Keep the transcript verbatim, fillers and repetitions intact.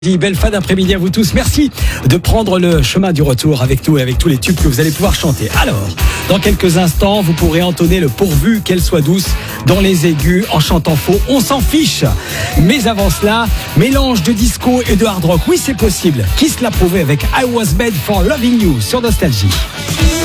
Belle fin d'après-midi à vous tous. Merci de prendre le chemin du retour avec nous et avec tous les tubes que vous allez pouvoir chanter. Alors, dans quelques instants, vous pourrez entonner le pourvu qu'elle soit douce dans les aigus en chantant faux. On s'en fiche. Mais avant cela, mélange de disco et de hard rock. Oui, c'est possible. Qui se l'a prouvé avec I Was Made for Loving You sur Nostalgie.